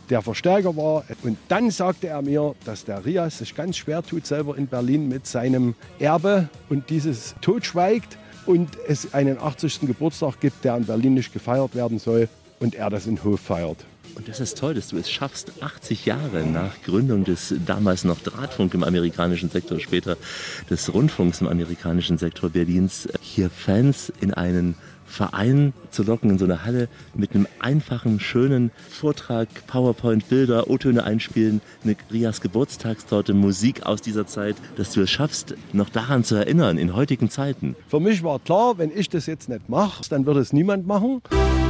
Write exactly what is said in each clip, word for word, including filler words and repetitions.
der Verstärker war. Und dann sagte er mir, dass der Rias sich ganz schwer tut, selber in Berlin mit seinem Erbe und dieses totschweigt und es einen achtzigsten Geburtstag gibt, der in Berlin nicht gefeiert werden soll und er das in Hof feiert. Und das ist toll, dass du es schaffst, achtzig Jahre nach Gründung des damals noch Drahtfunk im amerikanischen Sektor, später des Rundfunks im amerikanischen Sektor Berlins, hier Fans in einen Verein zu locken, in so eine Halle mit einem einfachen, schönen Vortrag, PowerPoint-Bilder, O-Töne einspielen, eine Rias Geburtstagstorte, Musik aus dieser Zeit, dass du es schaffst, noch daran zu erinnern, in heutigen Zeiten. Für mich war klar, wenn ich das jetzt nicht mache, dann wird es niemand machen.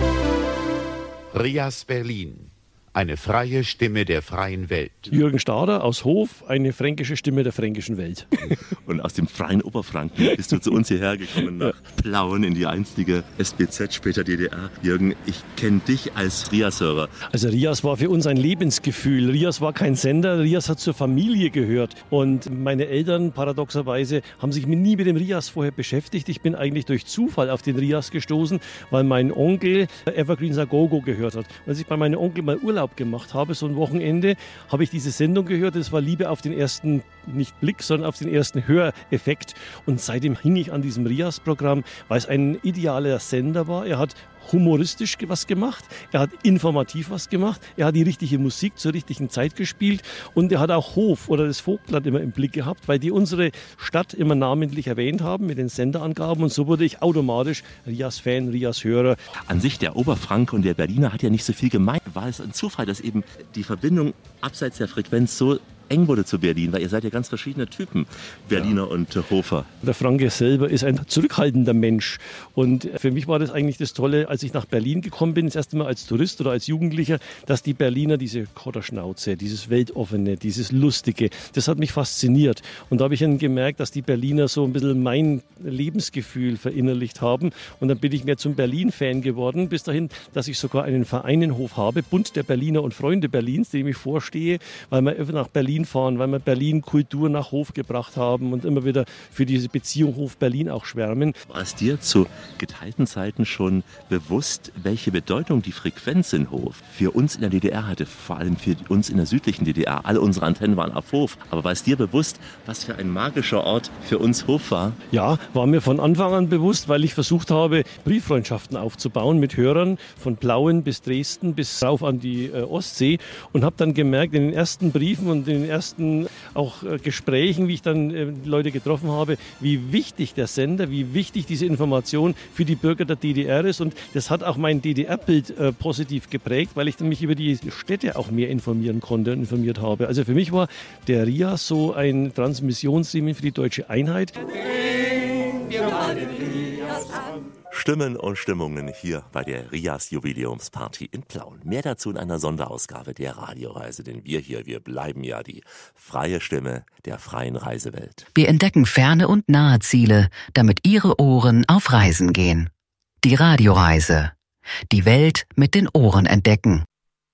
Rias Berlin, eine freie Stimme der freien Welt. Jürgen Stader aus Hof, eine fränkische Stimme der fränkischen Welt. Und aus dem freien Oberfranken bist du zu uns hierher gekommen, nach Plauen in die einstige S B Z, später D D R. Jürgen, ich kenne dich als Rias-Hörer. Also Rias war für uns ein Lebensgefühl. Rias war kein Sender, Rias hat zur Familie gehört. Und meine Eltern, paradoxerweise, haben sich nie mit dem Rias vorher beschäftigt. Ich bin eigentlich durch Zufall auf den Rias gestoßen, weil mein Onkel Evergreen Sagogo gehört hat. Als ich bei meinem Onkel mal Urlaub gemacht habe, so ein Wochenende, habe ich diese Sendung gehört. Das war Liebe auf den ersten, nicht Blick, sondern auf den ersten Höreffekt. Und seitdem hing ich an diesem Rias-Programm, weil es ein idealer Sender war. Er hat humoristisch was gemacht, er hat informativ was gemacht, er hat die richtige Musik zur richtigen Zeit gespielt und er hat auch Hof oder das Vogtland immer im Blick gehabt, weil die unsere Stadt immer namentlich erwähnt haben mit den Senderangaben und so wurde ich automatisch Rias-Fan, Rias-Hörer. An sich der Oberfranke und der Berliner hat ja nicht so viel gemeint. War es ein Zufall, dass eben die Verbindung abseits der Frequenz so eng wurde zu Berlin, weil ihr seid ja ganz verschiedene Typen, Berliner ja. und Hofer. Der Franke selber ist ein zurückhaltender Mensch und für mich war das eigentlich das Tolle, als ich nach Berlin gekommen bin, das erste Mal als Tourist oder als Jugendlicher, dass die Berliner diese Kotterschnauze, dieses Weltoffene, dieses Lustige, das hat mich fasziniert und da habe ich dann gemerkt, dass die Berliner so ein bisschen mein Lebensgefühl verinnerlicht haben und dann bin ich mehr zum Berlin-Fan geworden, bis dahin, dass ich sogar einen Verein in Hof habe, Bund der Berliner und Freunde Berlins, dem ich vorstehe, weil wir öfter nach Berlin fahren, weil wir Berlin Kultur nach Hof gebracht haben und immer wieder für diese Beziehung Hof-Berlin auch schwärmen. War es dir zu geteilten Zeiten schon bewusst, welche Bedeutung die Frequenz in Hof für uns in der D D R hatte, vor allem für uns in der südlichen D D R? Alle unsere Antennen waren auf Hof. Aber war es dir bewusst, was für ein magischer Ort für uns Hof war? Ja, war mir von Anfang an bewusst, weil ich versucht habe, Brieffreundschaften aufzubauen mit Hörern von Plauen bis Dresden bis rauf an die äh, Ostsee und habe dann gemerkt, in den ersten Briefen und in den ersten auch äh, Gesprächen, wie ich dann äh, Leute getroffen habe, wie wichtig der Sender, wie wichtig diese Information für die Bürger der D D R ist. Und das hat auch mein D D R-Bild äh, positiv geprägt, weil ich dann mich über die Städte auch mehr informieren konnte und informiert habe. Also für mich war der Rias so ein Transmissionsriemen für die deutsche Einheit. Stimmen und Stimmungen hier bei der Rias Jubiläumsparty in Plauen. Mehr dazu in einer Sonderausgabe der Radioreise, denn wir hier, wir bleiben ja die freie Stimme der freien Reisewelt. Wir entdecken ferne und nahe Ziele, damit Ihre Ohren auf Reisen gehen. Die Radioreise. Die Welt mit den Ohren entdecken.